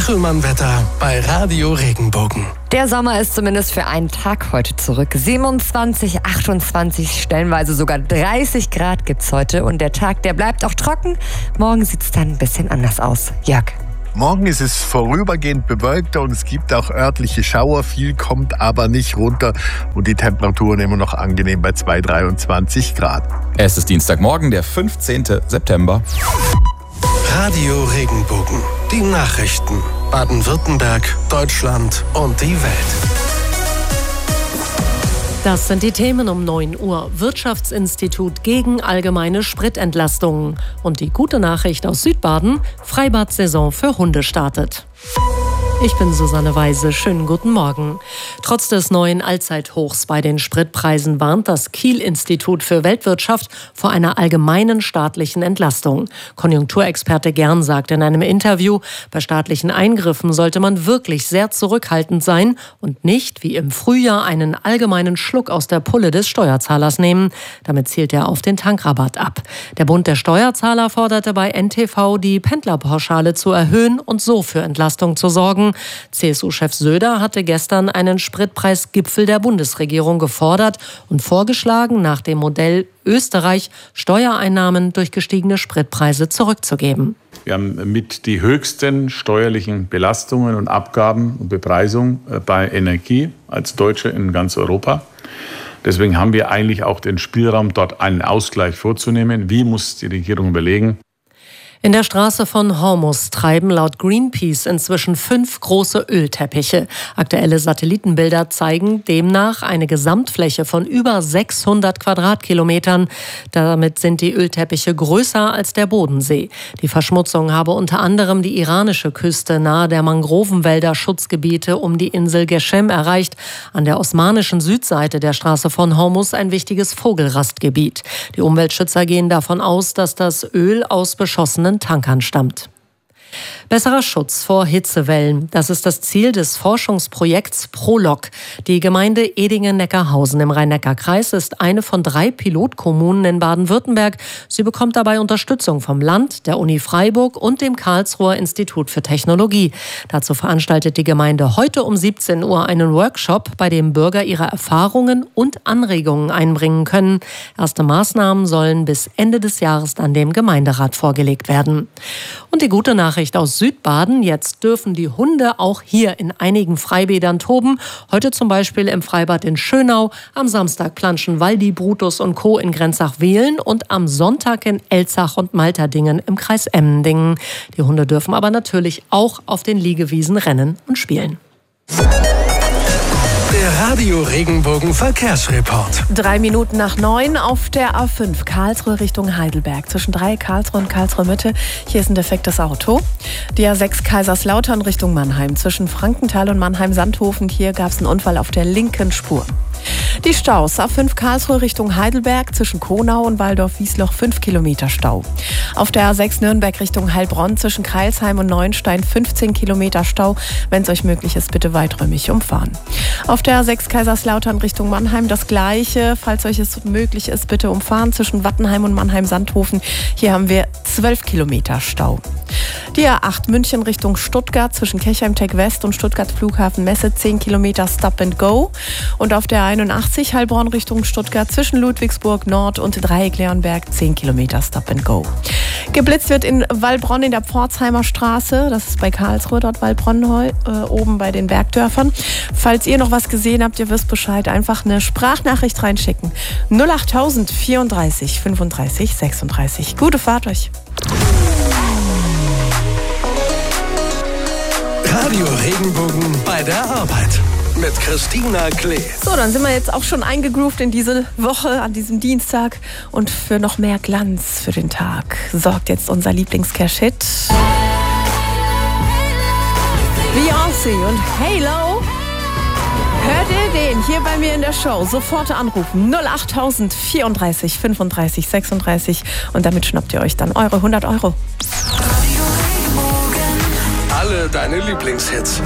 Kachelmann-Wetter bei Radio Regenbogen. Der Sommer ist zumindest für einen Tag heute zurück. 27, 28, stellenweise sogar 30 Grad gibt's heute. Und der Tag, der bleibt auch trocken. Morgen sieht's dann ein bisschen anders aus. Jörg. Morgen ist es vorübergehend bewölkter und es gibt auch örtliche Schauer. Viel kommt aber nicht runter und die Temperaturen immer noch angenehm bei 23 Grad. Es ist Dienstagmorgen, der 15. September. Radio Regenbogen. Die Nachrichten. Baden-Württemberg, Deutschland und die Welt. Das sind die Themen um 9 Uhr. Wirtschaftsinstitut gegen allgemeine Spritentlastungen. Und die gute Nachricht aus Südbaden: Freibad-Saison für Hunde startet. Ich bin Susanne Weise. Schönen guten Morgen. Trotz des neuen Allzeithochs bei den Spritpreisen warnt das Kiel-Institut für Weltwirtschaft vor einer allgemeinen staatlichen Entlastung. Konjunkturexperte Gern sagt in einem Interview, bei staatlichen Eingriffen sollte man wirklich sehr zurückhaltend sein und nicht, wie im Frühjahr, einen allgemeinen Schluck aus der Pulle des Steuerzahlers nehmen. Damit zielt er auf den Tankrabatt ab. Der Bund der Steuerzahler forderte bei NTV, die Pendlerpauschale zu erhöhen und so für Entlastung zu sorgen. CSU-Chef Söder hatte gestern einen Spritpreisgipfel der Bundesregierung gefordert und vorgeschlagen, nach dem Modell Österreich Steuereinnahmen durch gestiegene Spritpreise zurückzugeben. Wir haben mit die höchsten steuerlichen Belastungen und Abgaben und Bepreisung bei Energie als Deutsche in ganz Europa. Deswegen haben wir eigentlich auch den Spielraum, dort einen Ausgleich vorzunehmen. Wie muss die Regierung überlegen? In der Straße von Hormuz treiben laut Greenpeace inzwischen 5 große Ölteppiche. Aktuelle Satellitenbilder zeigen demnach eine Gesamtfläche von über 600 Quadratkilometern. Damit sind die Ölteppiche größer als der Bodensee. Die Verschmutzung habe unter anderem die iranische Küste nahe der Mangrovenwälder Schutzgebiete um die Insel Geshem erreicht. An der osmanischen Südseite der Straße von Hormuz ein wichtiges Vogelrastgebiet. Die Umweltschützer gehen davon aus, dass das Öl aus beschossenen Tankern stammt. Besserer Schutz vor Hitzewellen. Das ist das Ziel des Forschungsprojekts PROLOG. Die Gemeinde Edingen-Neckarhausen im Rhein-Neckar-Kreis ist eine von 3 Pilotkommunen in Baden-Württemberg. Sie bekommt dabei Unterstützung vom Land, der Uni Freiburg und dem Karlsruher Institut für Technologie. Dazu veranstaltet die Gemeinde heute um 17 Uhr einen Workshop, bei dem Bürger ihre Erfahrungen und Anregungen einbringen können. Erste Maßnahmen sollen bis Ende des Jahres dann dem Gemeinderat vorgelegt werden. Und die gute Nachricht aus Südbaden: Jetzt dürfen die Hunde auch hier in einigen Freibädern toben. Heute zum Beispiel im Freibad in Schönau. Am Samstag planschen Waldi, Brutus und Co. in Grenzach-Wehlen und am Sonntag in Elzach und Malterdingen im Kreis Emmendingen. Die Hunde dürfen aber natürlich auch auf den Liegewiesen rennen und spielen. Der Radio Regenbogen Verkehrsreport. 3 Minuten nach 9 auf der A5 Karlsruhe Richtung Heidelberg. Zwischen 3 Karlsruhe und Karlsruhe Mitte. Hier ist ein defektes Auto. Die A6 Kaiserslautern Richtung Mannheim. Zwischen Frankenthal und Mannheim-Sandhofen. Hier gab es einen Unfall auf der linken Spur. Die Staus: A5 Karlsruhe Richtung Heidelberg, zwischen Konau und Waldorf-Wiesloch 5 Kilometer Stau. Auf der A6 Nürnberg Richtung Heilbronn zwischen Kreilsheim und Neuenstein 15 Kilometer Stau. Wenn es euch möglich ist, bitte weiträumig umfahren. Auf der A6 Kaiserslautern Richtung Mannheim das Gleiche. Falls euch es möglich ist, bitte umfahren zwischen Wattenheim und Mannheim-Sandhofen. Hier haben wir 12 Kilometer Stau. Die A8 München Richtung Stuttgart zwischen Kirchheim-Tech West und Stuttgart Flughafen Messe 10 Kilometer Stop and Go. Und auf der 81 Heilbronn Richtung Stuttgart zwischen Ludwigsburg Nord und Dreieck-Leonberg 10 Kilometer Stop and Go. Geblitzt wird in Wallbronn in der Pforzheimer Straße. Das ist bei Karlsruhe, dort Wallbronn, oben bei den Bergdörfern. Falls ihr noch was gesehen habt, ihr wisst Bescheid, einfach eine Sprachnachricht reinschicken. 08000 34 35 36. Gute Fahrt euch. Radio Regenbogen bei der Arbeit mit Christina Klee. So, dann sind wir jetzt auch schon eingegroovt in diese Woche, an diesem Dienstag. Und für noch mehr Glanz für den Tag sorgt jetzt unser Lieblings-Cash-Hit. Beyoncé und Halo. Hört ihr den hier bei mir in der Show? Sofort anrufen. 08000 34 35 36. Und damit schnappt ihr euch dann eure 100 Euro. Alle deine Lieblingshits.